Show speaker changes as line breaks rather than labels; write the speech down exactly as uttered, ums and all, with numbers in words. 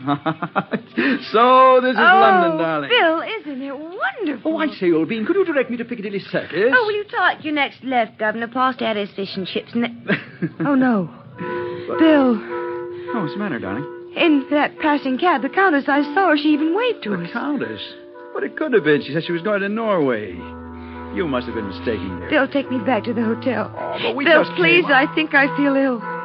So, this is
oh,
London, darling.
Bill, isn't it wonderful?
Oh, I say, old bean, could you direct me to Piccadilly Circus?
Oh, will you take your next left, Governor, past Addis Fish and Chips and then... Oh, no.
What?
Bill.
Oh, what's the matter, darling?
In that passing cab, the Countess, I saw her. She even waved to
The
us.
Countess? But it could have been. She said she was going to Norway. You must have been mistaken there.
Bill, take me back to the hotel.
Oh, but we
Bill,
just
please,
came...
I think I feel ill.